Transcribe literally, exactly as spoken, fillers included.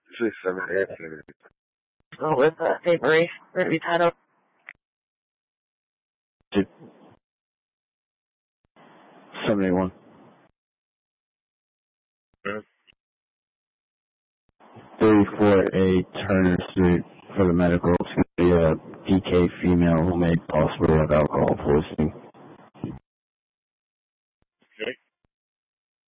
Usually seven eight seven. Oh, with uh, Saint Marie, we're gonna be tied up. seventy-one. thirty-four A Turner Street for the medical. It's going to be a P K female who may possibly have alcohol poisoning.